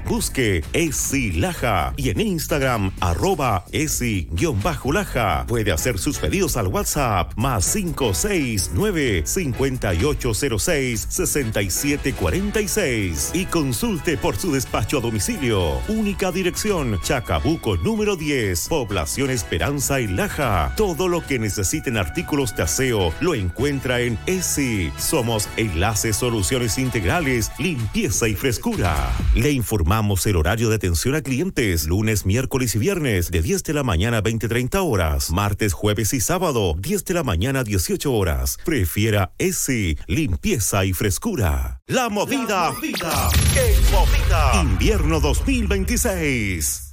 Busque ESI Laja y en Instagram @esi_laja. Puede hacer sus pedidos al WhatsApp +569 5806 6746 y consulte por su despacho a domicilio. Única dirección: Chacabuco número 10, Población Esperanza y Laja. Todo lo que necesite en artículos de aseo lo encuentra en ESI. Somos Enlace Soluciones Integrales, Limpieza y Frescura. Le informamos el horario de atención a clientes: lunes, miércoles y viernes de 10 de la mañana a 20:30 horas, martes, jueves y sábado 10 de la mañana a 18 horas. Prefiera ESI, limpieza y frescura. La movida. En Movida. Invierno 2026.